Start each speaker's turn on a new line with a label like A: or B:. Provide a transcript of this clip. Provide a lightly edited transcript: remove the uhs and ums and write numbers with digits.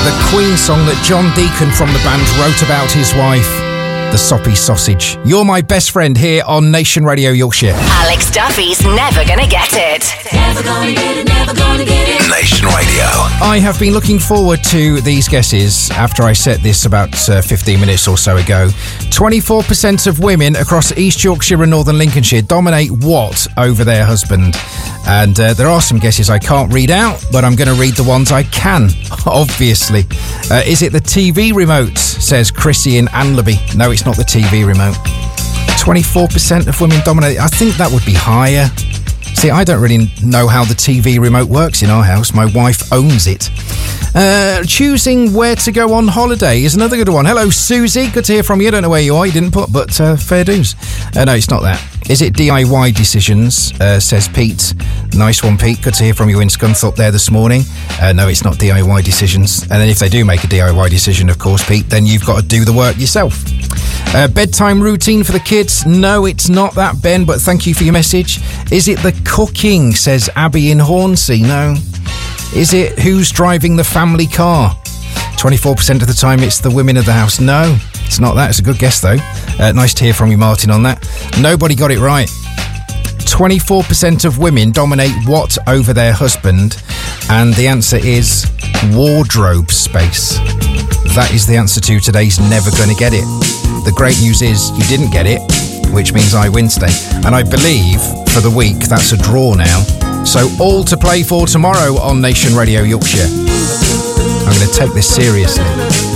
A: the Queen song that John Deacon from the band wrote about his wife, the Soppy Sausage. You're my best friend here on Nation Radio Yorkshire.
B: Alex Duffy's Never Gonna Get It. Never gonna get it, never gonna get it.
C: Nation Radio.
A: I have been looking forward to these guesses after I set this about 15 minutes or so ago. 24% of women across East Yorkshire and Northern Lincolnshire dominate what over their husband? And there are some guesses I can't read out, but I'm going to read the ones I can, obviously. Is it the TV remote, says Chrissy in Anlaby. No, it's not the TV remote. 24% of women dominate. I think that would be higher. See, I don't really know how the TV remote works in our house. My wife owns it. Choosing where to go on holiday is another good one. Hello, Susie. Good to hear from you. I don't know where you are. You didn't put, but fair dues. No, it's not that. Is it DIY decisions, says Pete. Nice one, Pete. Good to hear from you in Scunthorpe there this morning. No, it's not DIY decisions. And then if they do make a DIY decision, of course, Pete, then you've got to do the work yourself. Bedtime routine for the kids? No, it's not that, Ben, but thank you for your message. Is it the cooking, says Abby in Hornsey? No. Is it who's driving the family car? 24% of the time it's the women of the house. No, it's not that. It's a good guess, though. Nice to hear from you, Martin, on that. Nobody got it right. 24% of women dominate what over their husband? And the answer is wardrobe space. That is the answer to today's Never Gonna Get It. The great news is you didn't get it, which means I win today. And I believe for the week that's a draw now. So all to play for tomorrow on Nation Radio Yorkshire. I'm going to take this seriously.